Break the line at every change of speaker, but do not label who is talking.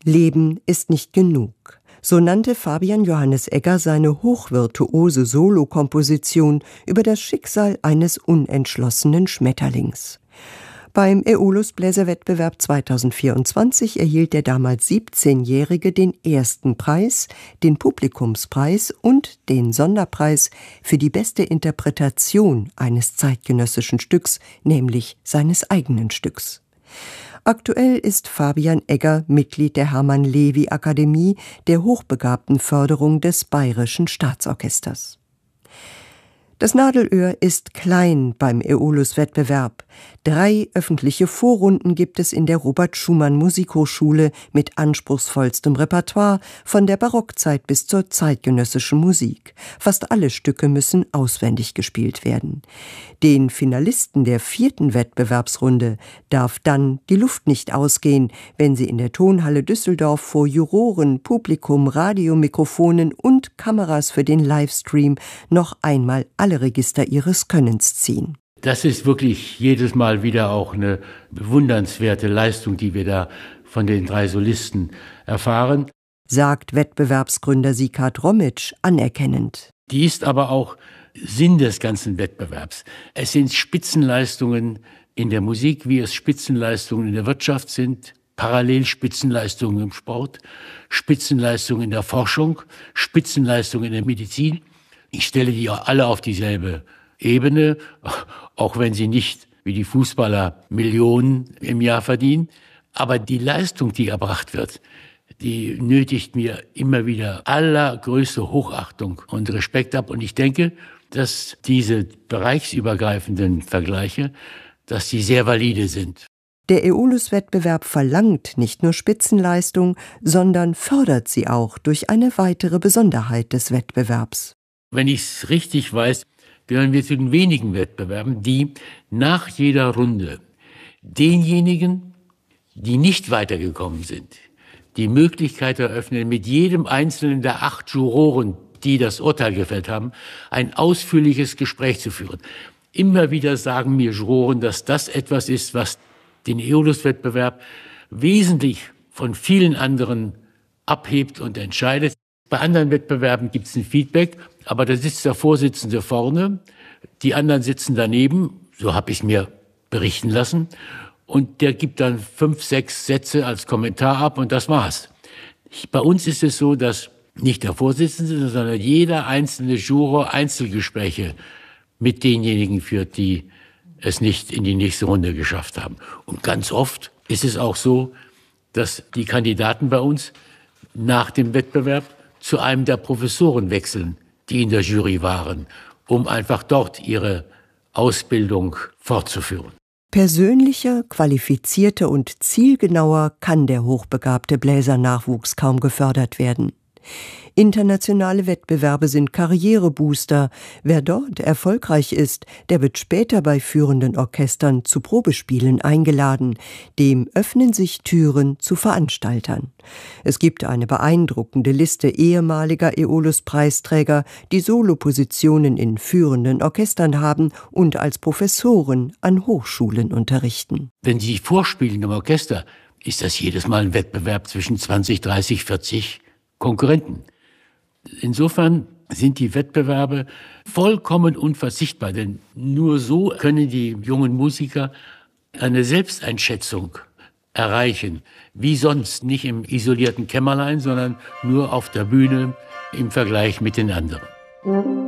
Leben ist nicht genug. So nannte Fabian Johannes Egger seine hochvirtuose Solokomposition über das Schicksal eines unentschlossenen Schmetterlings. Beim Äolus-Bläserwettbewerb 2024 erhielt der damals 17-Jährige den ersten Preis, den Publikumspreis und den Sonderpreis für die beste Interpretation eines zeitgenössischen Stücks, nämlich seines eigenen Stücks. Aktuell ist Fabian Egger Mitglied der Hermann-Levi-Akademie der Hochbegabtenförderung des Bayerischen Staatsorchesters. Das Nadelöhr ist klein beim Äolus-Wettbewerb. 3 öffentliche Vorrunden gibt es in der Robert-Schumann-Musikhochschule mit anspruchsvollstem Repertoire von der Barockzeit bis zur zeitgenössischen Musik. Fast alle Stücke müssen auswendig gespielt werden. Den Finalisten der 4. Wettbewerbsrunde darf dann die Luft nicht ausgehen, wenn sie in der Tonhalle Düsseldorf vor Juroren, Publikum, Radiomikrofonen und Kameras für den Livestream noch einmal alle Register ihres Könnens ziehen.
Das ist wirklich jedes Mal wieder auch eine bewundernswerte Leistung, die wir da von den 3 Solisten erfahren,
sagt Wettbewerbsgründer Sikard Romitsch anerkennend.
Die ist aber auch Sinn des ganzen Wettbewerbs. Es sind Spitzenleistungen in der Musik, wie es Spitzenleistungen in der Wirtschaft sind, parallel Spitzenleistungen im Sport, Spitzenleistungen in der Forschung, Spitzenleistungen in der Medizin. Ich stelle die alle auf dieselbe Ebene, auch wenn sie nicht wie die Fußballer Millionen im Jahr verdienen. Aber die Leistung, die erbracht wird, die nötigt mir immer wieder allergrößte Hochachtung und Respekt ab. Und ich denke, dass diese bereichsübergreifenden Vergleiche, dass die sehr valide sind.
Der Äolus-Wettbewerb verlangt nicht nur Spitzenleistung, sondern fördert sie auch durch eine weitere Besonderheit des Wettbewerbs.
Wenn ich es richtig weiß, gehören wir zu den wenigen Wettbewerben, die nach jeder Runde denjenigen, die nicht weitergekommen sind, die Möglichkeit eröffnen, mit jedem einzelnen der 8 Juroren, die das Urteil gefällt haben, ein ausführliches Gespräch zu führen. Immer wieder sagen mir Juroren, dass das etwas ist, was den Äolus-Wettbewerb wesentlich von vielen anderen abhebt und entscheidet. Bei anderen Wettbewerben gibt es ein Feedback, aber da sitzt der Vorsitzende vorne, die anderen sitzen daneben, so habe ich mir berichten lassen, und der gibt dann 5, 6 Sätze als Kommentar ab und das war's. Bei uns ist es so, dass nicht der Vorsitzende, sondern jeder einzelne Juror Einzelgespräche mit denjenigen führt, die es nicht in die nächste Runde geschafft haben. Und ganz oft ist es auch so, dass die Kandidaten bei uns nach dem Wettbewerb zu einem der Professoren wechseln, die in der Jury waren, um einfach dort ihre Ausbildung fortzuführen.
Persönlicher, qualifizierter und zielgenauer kann der hochbegabte Bläsernachwuchs kaum gefördert werden. Internationale Wettbewerbe sind Karrierebooster. Wer dort erfolgreich ist, der wird später bei führenden Orchestern zu Probespielen eingeladen. Dem öffnen sich Türen zu Veranstaltern. Es gibt eine beeindruckende Liste ehemaliger Äolus-Preisträger, die Solopositionen in führenden Orchestern haben und als Professoren an Hochschulen unterrichten.
Wenn Sie vorspielen im Orchester, ist das jedes Mal ein Wettbewerb zwischen 20, 30, 40 Konkurrenten. Insofern sind die Wettbewerbe vollkommen unverzichtbar, denn nur so können die jungen Musiker eine Selbsteinschätzung erreichen, wie sonst, nicht im isolierten Kämmerlein, sondern nur auf der Bühne im Vergleich mit den anderen.